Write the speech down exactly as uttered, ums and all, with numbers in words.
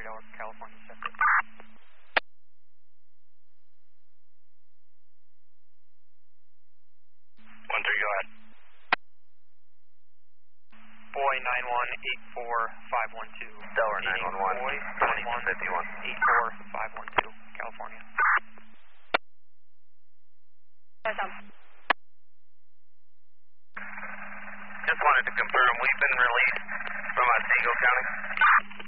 Street, California, Sector. one three, go ahead. Boy nine one eight four five one two. Delaware nine one one, Boy twenty-two fifty-one. eight four five one two, California. Just wanted to confirm, we've been released from Otsego County.